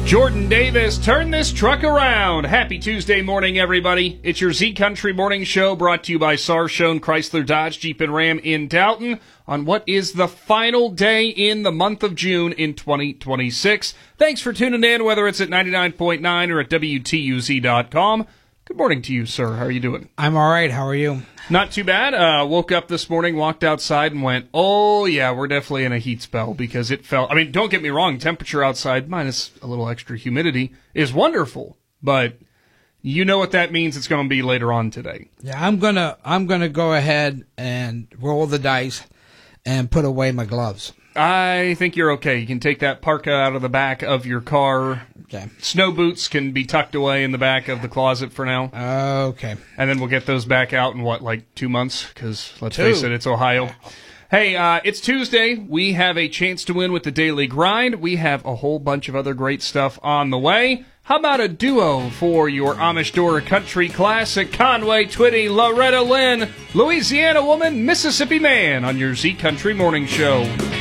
Jordan Davis, turn this truck around. Happy Tuesday morning, everybody. It's your Z Country Morning Show brought to you by Sarshone Chrysler Dodge Jeep and Ram in Dalton on what is the final day in the month of June in 2026. Thanks for tuning in, whether it's at 99.9 or at WTUZ.com. Good morning to you, sir. How are you doing? I'm all right. How are you? Not too bad. Woke up this morning, walked outside, and went, oh, yeah, we're definitely in a heat spell because it felt, I mean, don't get me wrong, temperature outside, minus a little extra humidity, is wonderful, but you know what that means it's going to be later on today. Yeah, I'm gonna go ahead and roll the dice and put away my gloves. I think you're okay. You can take that parka out of the back of your car. Okay. Snow boots can be tucked away in the back of the closet for now. Okay. And then we'll get those back out in, what, like 2 months? Because, let's face it, it's Ohio. Hey, it's Tuesday. We have a chance to win with the Daily Grind. We have a whole bunch of other great stuff on the way. How about a duo for your Amish Door Country Classic? Conway Twitty, Loretta Lynn, Louisiana Woman, Mississippi Man on your Z Country Morning Show.